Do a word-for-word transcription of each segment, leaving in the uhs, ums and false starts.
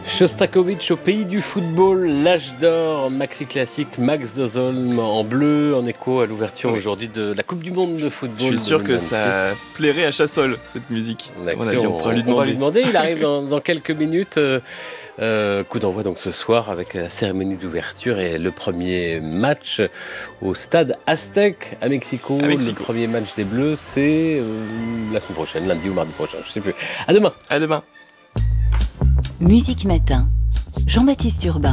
Shostakovich au pays du football, l'âge d'or, maxi classique, Max Dozolm en bleu, en écho à l'ouverture oui. aujourd'hui de la Coupe du Monde de football. Je suis sûr que ça plairait à Chassol, cette musique. On, on, on, on, lui on va lui demander, il arrive dans, dans quelques minutes. Euh, euh, coup d'envoi donc ce soir avec la cérémonie d'ouverture et le premier match au stade Aztec à Mexico. À Mexico. Le premier match des Bleus, c'est euh, la semaine prochaine, lundi ou mardi prochain, je ne sais plus. À demain. À demain. Musique Matin, Jean-Baptiste Urbain.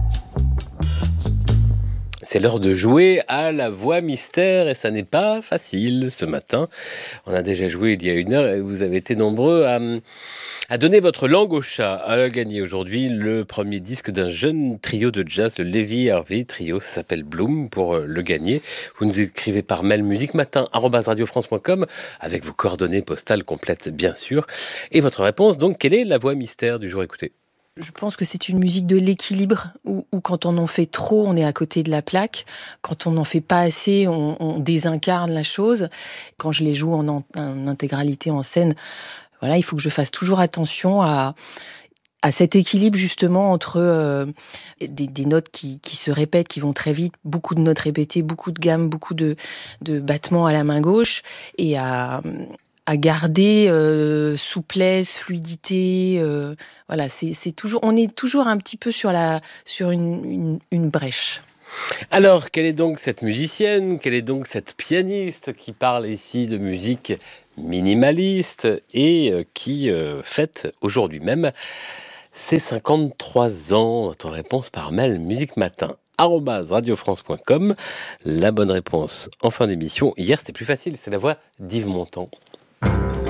C'est l'heure de jouer à la voix mystère et ça n'est pas facile ce matin. On a déjà joué il y a une heure et vous avez été nombreux à, à donner votre langue au chat. À gagner aujourd'hui le premier disque d'un jeune trio de jazz, le Levi Harvey Trio. Ça s'appelle Bloom. Pour le gagner, vous nous écrivez par mail musiquematin arobase radio france point com avec vos coordonnées postales complètes bien sûr. Et votre réponse donc, quelle est la voix mystère du jour écouté ? Je pense que c'est une musique de l'équilibre, où, où quand on en fait trop, on est à côté de la plaque. Quand on n'en fait pas assez, on, on désincarne la chose. Quand je les joue en, en, en intégralité en scène, voilà, il faut que je fasse toujours attention à, à cet équilibre justement entre euh, des, des notes qui, qui se répètent, qui vont très vite, beaucoup de notes répétées, beaucoup de gammes, beaucoup de, de battements à la main gauche, et à... à garder euh, souplesse, fluidité, euh, voilà, c'est, c'est toujours, on est toujours un petit peu sur la, sur une, une, une brèche. Alors, quelle est donc cette musicienne, quelle est donc cette pianiste qui parle ici de musique minimaliste et euh, qui euh, fête aujourd'hui même ses cinquante-trois ans? Votre réponse par mail musique matin arobase radio france point com. La bonne réponse en fin d'émission. Hier, c'était plus facile, c'est la voix d'Yves Montand.